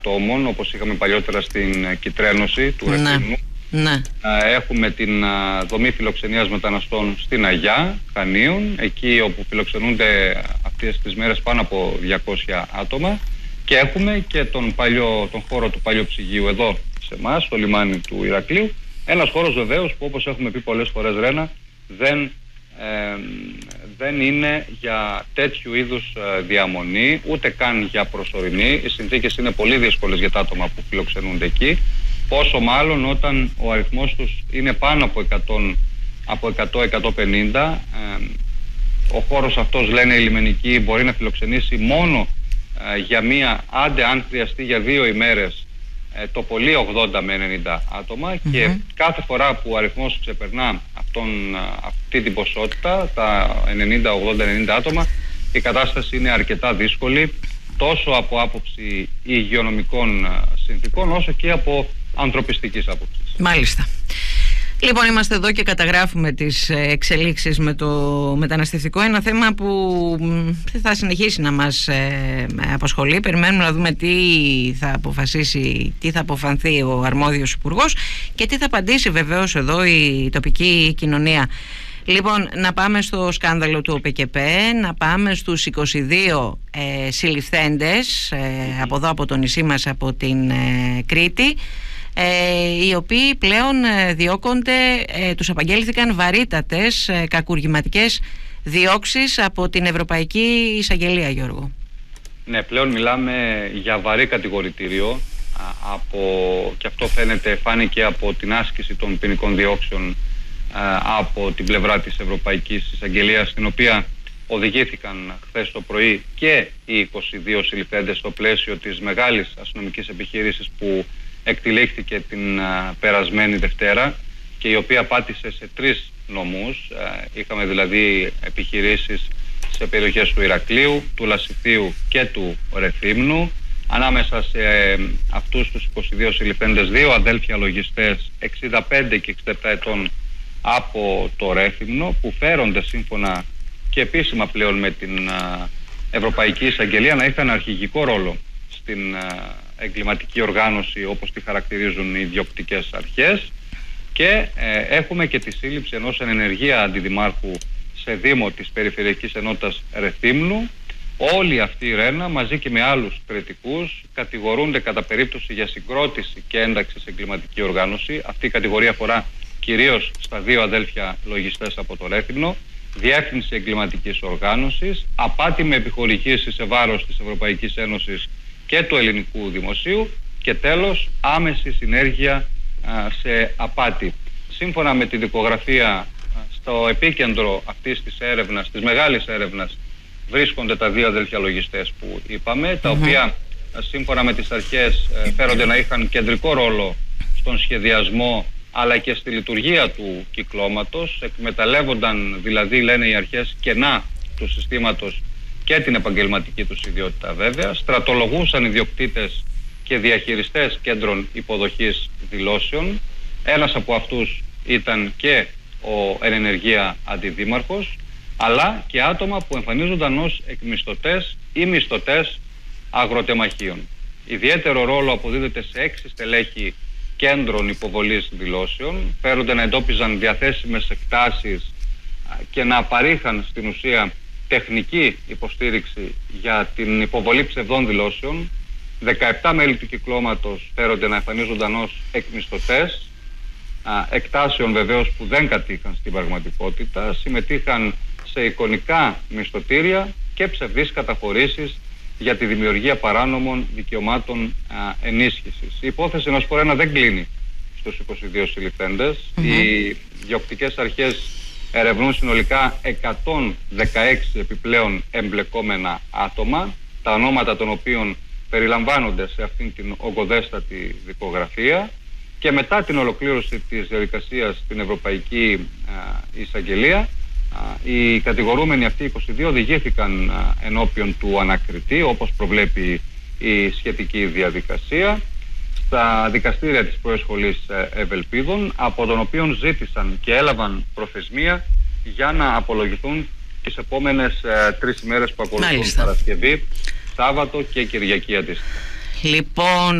ατόμων, όπως είχαμε παλιότερα στην Κιτρένωση του Ρεθύμνου. Ναι. Έχουμε την δομή φιλοξενίας μεταναστών στην Αγιά, Χανίων, εκεί όπου φιλοξενούνται αυτές τις μέρες πάνω από 200 άτομα, και έχουμε και τον χώρο του παλιοψυγείου εδώ σε εμάς, στο λιμάνι του Ηρακλείου. Ένας χώρος βεβαίως που, όπως έχουμε πει πολλές φορές, Ρένα, δεν είναι για τέτοιου είδους διαμονή, ούτε καν για προσωρινή. Οι συνθήκες είναι πολύ δύσκολες για τα άτομα που φιλοξενούνται εκεί, πόσο μάλλον όταν ο αριθμός τους είναι πάνω από 100-150. Ο χώρος αυτός, λένε οι λιμενικοί, μπορεί να φιλοξενήσει μόνο για μία, άντε αν χρειαστεί για 2 ημέρες, το πολύ 80 με 90 άτομα, και κάθε φορά που ο αριθμός ξεπερνά αυτή την ποσότητα, τα 80-90 άτομα, η κατάσταση είναι αρκετά δύσκολη, τόσο από άποψη υγειονομικών συνθήκων όσο και από ανθρωπιστικής άποψης. Μάλιστα. Λοιπόν, είμαστε εδώ και καταγράφουμε τις εξελίξεις με το μεταναστευτικό. Ένα θέμα που θα συνεχίσει να μας απασχολεί. Περιμένουμε να δούμε τι θα αποφασίσει, τι θα αποφανθεί ο αρμόδιος υπουργός και τι θα απαντήσει βεβαίως εδώ η τοπική κοινωνία. Λοιπόν, να πάμε στο σκάνδαλο του ΟΠΚΠ, να πάμε στους 22 συλληφθέντες από εδώ, από το νησί μας, από την Κρήτη, οι οποίοι πλέον διώκονται, τους απαγγέλθηκαν βαρύτατες κακουργηματικές διώξεις από την Ευρωπαϊκή Εισαγγελία, Γιώργο. Ναι, πλέον μιλάμε για βαρύ κατηγορητήριο, και αυτό φάνηκε από την άσκηση των ποινικών διώξεων από την πλευρά της Ευρωπαϊκής Εισαγγελίας, στην οποία οδηγήθηκαν χθες το πρωί και οι 22 συλληφθέντες στο πλαίσιο της μεγάλης αστυνομικής επιχείρησης που εκτελέχθηκε την περασμένη Δευτέρα και η οποία πάτησε σε 3 νομούς. Είχαμε δηλαδή επιχειρήσεις σε περιοχές του Ηρακλείου, του Λασιθίου και του Ρεθύμνου. Ανάμεσα σε αυτούς τους 22 συλληφθέντες, 2 αδέλφια λογιστές 65 και 67 ετών από το Ρέθυμνο, που φέρονται σύμφωνα και επίσημα πλέον με την Ευρωπαϊκή Εισαγγελία να είχαν αρχηγικό ρόλο στην εγκληματική οργάνωση, όπως τη χαρακτηρίζουν οι διοκτικές αρχές, και έχουμε και τη σύλληψη ενός ενεργεία αντιδημάρχου σε δήμο της Περιφερειακής Ενότητας Ρεθύμνου. Όλοι αυτοί οι Ρένα, μαζί και με άλλους κριτικούς, κατηγορούνται κατά περίπτωση για συγκρότηση και ένταξη σε εγκληματική οργάνωση. Αυτή η κατηγορία αφορά κυρίως στα 2 αδέλφια λογιστές από το Ρέθυμνο, διεύθυνση εγκληματικής οργάνωσης, απάτη με επιχορηγήσεις σε βάρος της Ευρωπαϊκής Ένωσης και του ελληνικού δημοσίου, και τέλος άμεση συνέργεια σε απάτη. Σύμφωνα με τη δικογραφία, στο επίκεντρο αυτής της έρευνας, της μεγάλης έρευνας, βρίσκονται τα 2 αδέλφια λογιστές που είπαμε, τα οποία σύμφωνα με τις αρχές φέρονται να είχαν κεντρικό ρόλο στον σχεδιασμό αλλά και στη λειτουργία του κυκλώματος. Εκμεταλλεύονταν δηλαδή, λένε οι αρχές, κενά του συστήματος και την επαγγελματική τους ιδιότητα βέβαια. Στρατολογούσαν ιδιοκτήτες και διαχειριστές κέντρων υποδοχής δηλώσεων. Ένας από αυτούς ήταν και ο ενεργεία αντιδήμαρχος, αλλά και άτομα που εμφανίζονταν ως εκμισθωτές ή μισθωτές αγροτεμαχίων. Ιδιαίτερο ρόλο αποδίδεται σε 6 στελέχη κέντρων υποβολής δηλώσεων. Φέρονται να εντόπιζαν διαθέσιμες εκτάσεις και να παρήχαν στην ουσία τεχνική υποστήριξη για την υποβολή ψευδών δηλώσεων. 17 μέλη του κυκλώματος φέρονται να εμφανίζονταν ως εκμισθωτές εκτάσεων βεβαίως που δεν κατήχαν στην πραγματικότητα. Συμμετείχαν σε εικονικά μισθωτήρια και ψευδείς καταχωρήσεις για τη δημιουργία παράνομων δικαιωμάτων ενίσχυσης. Η υπόθεση, να σου πω ένα, δεν κλείνει στους 22 συλληφθέντες. Οι διοκτικές αρχές ερευνούν συνολικά 116 επιπλέον εμπλεκόμενα άτομα, τα ονόματα των οποίων περιλαμβάνονται σε αυτήν την ογκοδέστατη δικογραφία, και μετά την ολοκλήρωση της διαδικασίας στην Ευρωπαϊκή Εισαγγελία, οι κατηγορούμενοι αυτοί 22 οδηγήθηκαν ενώπιον του ανακριτή, όπως προβλέπει η σχετική διαδικασία, στα δικαστήρια της Προεσχολής Ευελπίδων, από τον οποίο ζήτησαν και έλαβαν προθεσμία για να απολογηθούν τις επόμενες 3 ημέρες που ακολουθούν, Παρασκευή, Σάββατο και Κυριακή αντίστοιχα. Λοιπόν,